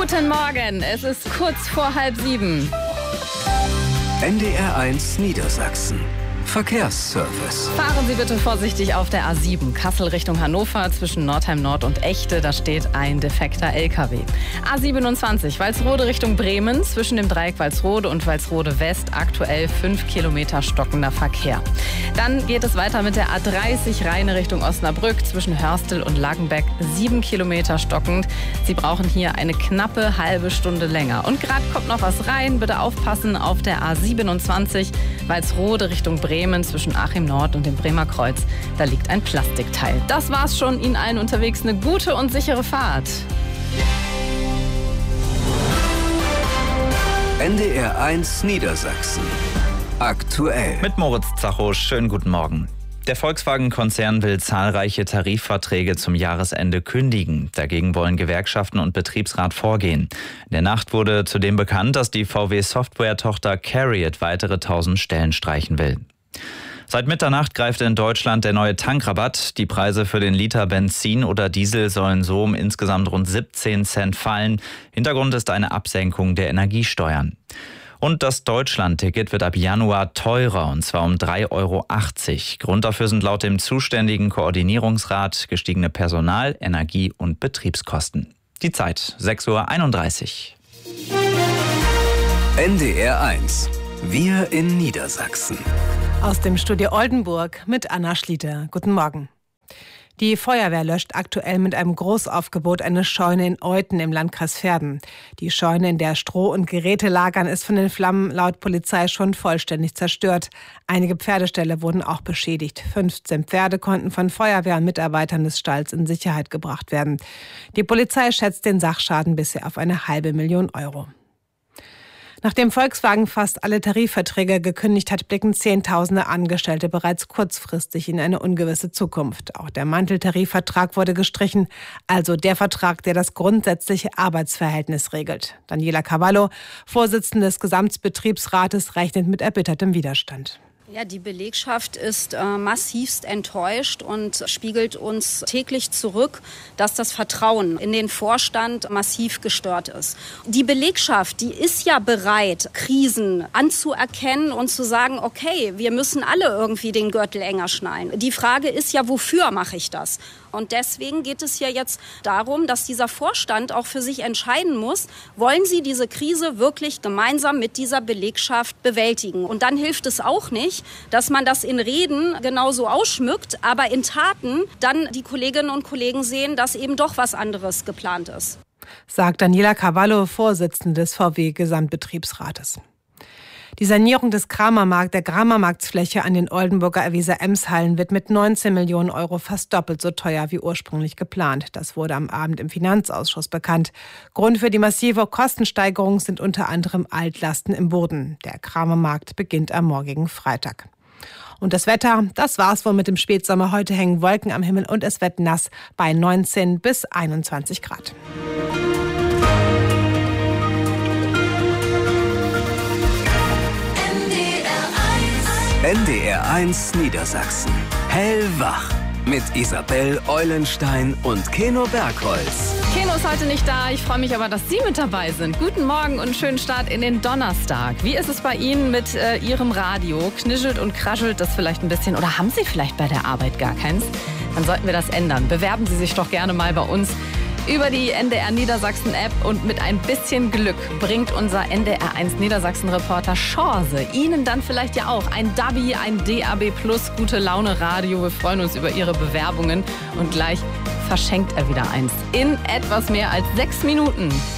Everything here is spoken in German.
Guten Morgen, es ist kurz vor 6:30. NDR1 Niedersachsen. Verkehrsservice. Fahren Sie bitte vorsichtig auf der A7 Kassel Richtung Hannover zwischen Nordheim Nord und Echte. Da steht ein defekter LKW. A27 Walsrode Richtung Bremen zwischen dem Dreieck Walsrode und Walsrode West aktuell 5 Kilometer stockender Verkehr. Dann geht es weiter mit der A30 Rheine Richtung Osnabrück zwischen Hörstel und Langenbeck 7 Kilometer stockend. Sie brauchen hier eine knappe halbe Stunde länger. Und gerade kommt noch was rein. Bitte aufpassen auf der A27 Walsrode Richtung Bremen zwischen Achim Nord und dem Bremer Kreuz. Da liegt ein Plastikteil. Das war's schon. Ihnen allen unterwegs eine gute und sichere Fahrt. NDR1 Niedersachsen. Aktuell. Mit Moritz Zacho, schönen guten Morgen. Der Volkswagen-Konzern will zahlreiche Tarifverträge zum Jahresende kündigen. Dagegen wollen Gewerkschaften und Betriebsrat vorgehen. In der Nacht wurde zudem bekannt, dass die VW-Software-Tochter CARIAD weitere 1000 Stellen streichen will. Seit Mitternacht greift in Deutschland der neue Tankrabatt. Die Preise für den Liter Benzin oder Diesel sollen so um insgesamt rund 17 Cent fallen. Hintergrund ist eine Absenkung der Energiesteuern. Und das Deutschland-Ticket wird ab Januar teurer, und zwar um 3,80 Euro. Grund dafür sind laut dem zuständigen Koordinierungsrat gestiegene Personal-, Energie- und Betriebskosten. Die Zeit, 6:31 Uhr. NDR1. Wir in Niedersachsen. Aus dem Studio Oldenburg mit Anna Schlieder. Guten Morgen. Die Feuerwehr löscht aktuell mit einem Großaufgebot eine Scheune in Euthen im Landkreis Verden. Die Scheune, in der Stroh und Geräte lagern, ist von den Flammen laut Polizei schon vollständig zerstört. Einige Pferdeställe wurden auch beschädigt. 15 Pferde konnten von Feuerwehr und Mitarbeitern des Stalls in Sicherheit gebracht werden. Die Polizei schätzt den Sachschaden bisher auf 500.000 Euro. Nachdem Volkswagen fast alle Tarifverträge gekündigt hat, blicken Zehntausende Angestellte bereits kurzfristig in eine ungewisse Zukunft. Auch der Manteltarifvertrag wurde gestrichen, also der Vertrag, der das grundsätzliche Arbeitsverhältnis regelt. Daniela Cavallo, Vorsitzende des Gesamtbetriebsrates, rechnet mit erbittertem Widerstand. Ja, die Belegschaft ist massivst enttäuscht und spiegelt uns täglich zurück, dass das Vertrauen in den Vorstand massiv gestört ist. Die Belegschaft, die ist ja bereit, Krisen anzuerkennen und zu sagen, okay, wir müssen alle irgendwie den Gürtel enger schnallen. Die Frage ist ja, wofür mache ich das? Und deswegen geht es ja jetzt darum, dass dieser Vorstand auch für sich entscheiden muss, wollen sie diese Krise wirklich gemeinsam mit dieser Belegschaft bewältigen? Und dann hilft es auch nicht, dass man das in Reden genauso ausschmückt, aber in Taten dann die Kolleginnen und Kollegen sehen, dass eben doch was anderes geplant ist. Sagt Daniela Cavallo, Vorsitzende des VW-Gesamtbetriebsrates. Die Sanierung der Kramermarktsfläche an den Oldenburger Erwieser-Ems-Hallen wird mit 19 Millionen Euro fast doppelt so teuer wie ursprünglich geplant. Das wurde am Abend im Finanzausschuss bekannt. Grund für die massive Kostensteigerung sind unter anderem Altlasten im Boden. Der Kramermarkt beginnt am morgigen Freitag. Und das Wetter, das war's wohl mit dem Spätsommer. Heute hängen Wolken am Himmel und es wird nass bei 19 bis 21 Grad. NDR1 Niedersachsen. Hellwach. Mit Isabel Eulenstein und Keno Bergholz. Keno ist heute nicht da. Ich freue mich aber, dass Sie mit dabei sind. Guten Morgen und schönen Start in den Donnerstag. Wie ist es bei Ihnen mit Ihrem Radio? Knischelt und kraschelt das vielleicht ein bisschen? Oder haben Sie vielleicht bei der Arbeit gar keins? Dann sollten wir das ändern. Bewerben Sie sich doch gerne mal bei uns über die NDR Niedersachsen App, und mit ein bisschen Glück bringt unser NDR1 Niedersachsen Reporter Chance Ihnen dann vielleicht ja auch ein DABI, ein DAB Plus Gute Laune Radio. Wir freuen uns über Ihre Bewerbungen und gleich verschenkt er wieder eins in etwas mehr als 6 Minuten.